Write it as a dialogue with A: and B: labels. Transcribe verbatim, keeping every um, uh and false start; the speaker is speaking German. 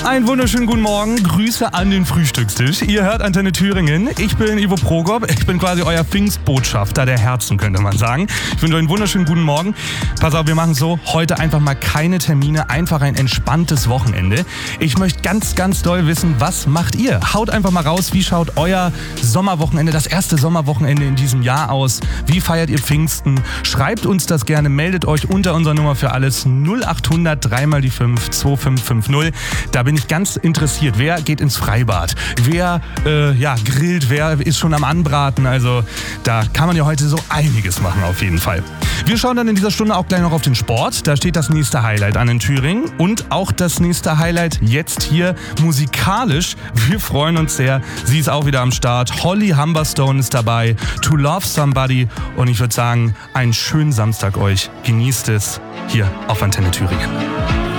A: Einen wunderschönen guten Morgen, Grüße an den Frühstückstisch. Ihr hört Antenne Thüringen, ich bin Ivo Prokop, ich bin quasi euer Pfingstbotschafter der Herzen, könnte man sagen. Ich wünsche euch einen wunderschönen guten Morgen. Pass auf, wir machen so, heute einfach mal keine Termine, einfach ein entspanntes Wochenende. Ich möchte ganz, ganz doll wissen, was macht ihr? Haut einfach mal raus, wie schaut euer Sommerwochenende, das erste Sommerwochenende in diesem Jahr aus? Wie feiert ihr Pfingsten? Schreibt uns das gerne, meldet euch unter unserer Nummer für alles null acht hundert drei mal die fünf zwei fünf fünf null. Da bin ich ganz interessiert. Wer geht ins Freibad? Wer äh, ja, grillt? Wer ist schon am Anbraten? Also da kann man ja heute so einiges machen auf jeden Fall. Wir schauen dann in dieser Stunde auch gleich noch auf den Sport. Da steht das nächste Highlight an in Thüringen und auch das nächste Highlight jetzt hier musikalisch. Wir freuen uns sehr. Sie ist auch wieder am Start. Holly Humberstone ist dabei. To Love Somebody. Und ich würde sagen, einen schönen Samstag euch. Genießt es hier auf Antenne Thüringen.